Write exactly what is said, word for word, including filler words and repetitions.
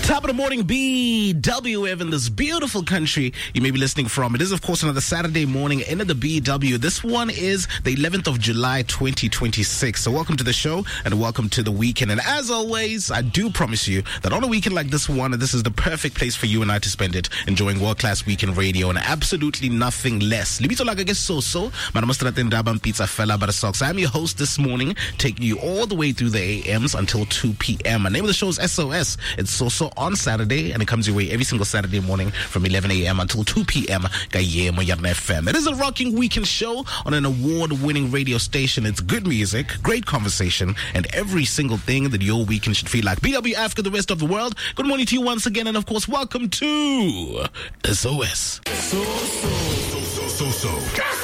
Top of the morning, B W F in this beautiful country you may be listening from. It is, of course, another Saturday morning in the B W. This one is the eleventh of July, twenty twenty-six. So welcome to the show and welcome to the weekend. And as always, I do promise you that on a weekend like this one, this is the perfect place for you and I to spend it, enjoying world-class weekend radio and absolutely nothing less. Libito like I guess so so. Pizza fella by the socks. I'm your host this morning, taking you all the way through the A Ms until two p.m. My name of the show is S O S. It's so so on Saturday, and it comes your way every single Saturday morning from eleven a.m. until two p.m. F M. It is a rocking weekend show on an award-winning radio station. It's good music, great conversation, and every single thing that your weekend should feel like. B W Africa, the rest of the world. Good morning to you once again, and of course, welcome to S O S. So so so so so so.